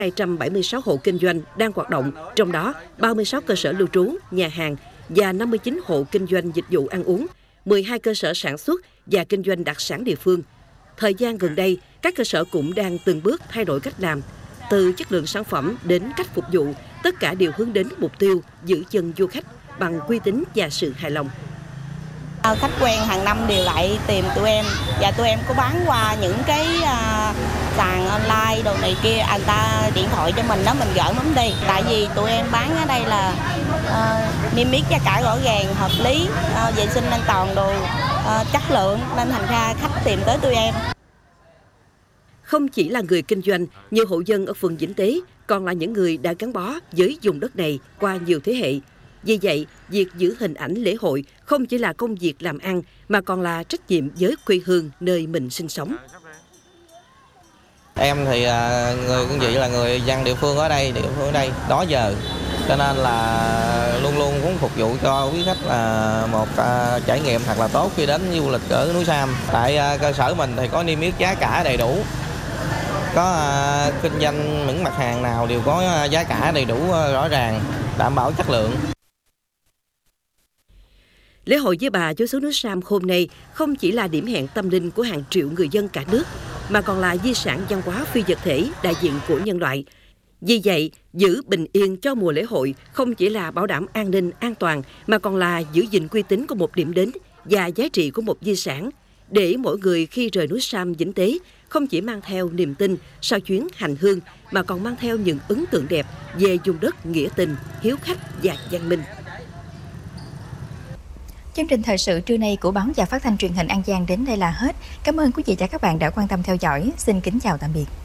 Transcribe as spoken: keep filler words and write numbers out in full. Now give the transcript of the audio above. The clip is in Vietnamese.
hai trăm bảy mươi sáu hộ kinh doanh đang hoạt động, trong đó ba mươi sáu cơ sở lưu trú, nhà hàng và năm mươi chín hộ kinh doanh dịch vụ ăn uống, mười hai cơ sở sản xuất và kinh doanh đặc sản địa phương. Thời gian gần đây, các cơ sở cũng đang từng bước thay đổi cách làm. Từ chất lượng sản phẩm đến cách phục vụ, tất cả đều hướng đến mục tiêu giữ chân du khách bằng uy tín và sự hài lòng. Khách quen hàng năm đều lại tìm tụi em và tụi em có bán qua những cái uh, sàn online đồ này kia, anh ta điện thoại cho mình đó, mình gửi mắm đi. Tại vì tụi em bán ở đây là uh, niêm yết giá cả rõ ràng, hợp lý, uh, vệ sinh an toàn, đồ uh, chất lượng nên thành ra khách tìm tới tụi em. Không chỉ là người kinh doanh, nhiều hộ dân ở phường Vĩnh Tế còn là những người đã gắn bó với vùng đất này qua nhiều thế hệ. Vì vậy, việc giữ hình ảnh lễ hội không chỉ là công việc làm ăn mà còn là trách nhiệm với quê hương nơi mình sinh sống. Em thì người cũng vậy, là người dân địa phương ở đây, địa phương ở đây đó giờ, cho nên là luôn luôn muốn phục vụ cho quý khách là một trải nghiệm thật là tốt khi đến du lịch ở núi Sam. Tại cơ sở mình thì có niêm yết giá cả đầy đủ, có kinh doanh những mặt hàng nào đều có giá cả đầy đủ rõ ràng, đảm bảo chất lượng. Lễ hội với bà Chúa xứ núi Sam hôm nay không chỉ là điểm hẹn tâm linh của hàng triệu người dân cả nước, mà còn là di sản văn hóa phi vật thể đại diện của nhân loại. Vì vậy, giữ bình yên cho mùa lễ hội không chỉ là bảo đảm an ninh, an toàn, mà còn là giữ gìn uy tín của một điểm đến và giá trị của một di sản, để mỗi người khi rời núi Sam Vĩnh Tế không chỉ mang theo niềm tin sau chuyến hành hương, mà còn mang theo những ấn tượng đẹp về vùng đất nghĩa tình, hiếu khách và văn minh. Chương trình thời sự trưa nay của báo và phát thanh truyền hình An Giang đến đây là hết. Cảm ơn quý vị và các bạn đã quan tâm theo dõi. Xin kính chào tạm biệt.